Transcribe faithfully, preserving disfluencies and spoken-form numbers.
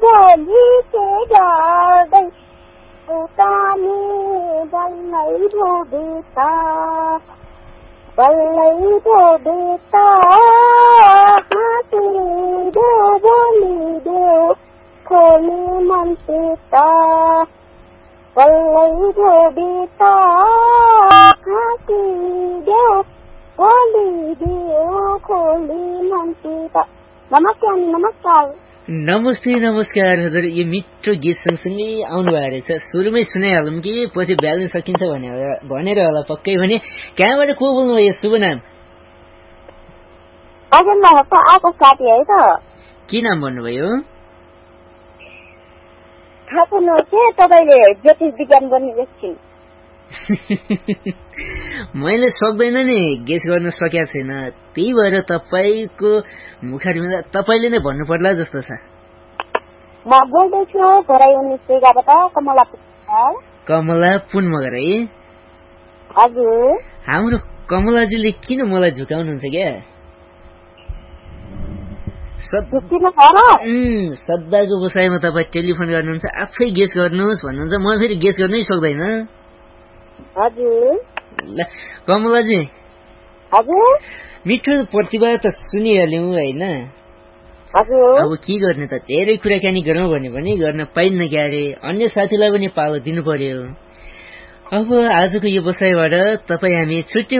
भोलि के गर्दै उतानी बल्लै भोबेता बल्लै भोबेता हाँसिदेऊ बोलिदेऊ खोली मन पेता बल्लै भोबेता हाँसिदेऊ बोलिदेऊ खोली मन पेता। नमस्कार नमस्कार नमस्ते नमस्कार हजुर। यो मिठो गीत सँगसँगै आउनु भएको रहेछ। सुरुमै सुनाइहालौँ कि पछि भ्याल्न सकिन्छ भनेर भनेर होला पक्कै भने। कहाँबाट को बोल्नु भयो? शुभ नाम? हजुर म त आएको साथी है त। के नाम भन्नुभयो? थाहा पाउनु के तपाईँले ज्योतिष विज्ञान गर्ने व्यक्ति? मैले सक्दैन नि गेस गर्न सकेको छैन, त्यही भएर तपाईँको मुखारीमा तपाईँले नै भन्नु पर्ला जस्तो छ। म बोल्दैछु घरै उन्नाइस सय एघारबाट कमला पुन। कमला पुन मगर है? हजुर। हाम्रो कमलाजीले किन मलाई झुकाउनुहुन्छ क्या? सदाको बसाइमा तपाईँ टेलिफोन गर्नुहुन्छ, आफै गेस गर्नुहोस् भन्नुहुन्छ, म फेरि गेस गर्नै सक्दैन। हजुर। ल कमलाजी। हजुर। मिठो प्रतिभा त सुनिहाल्यौँ होइन? हजुर। अब के गर्ने त, धेरै कुराकानी गरौँ भने पनि गर्न पाइन्न क्यारे, अन्य साथीलाई पनि पालो दिनु पर्यो। अब आजको यो बसाइबाट तपाईँ हामी छुट्यौँ।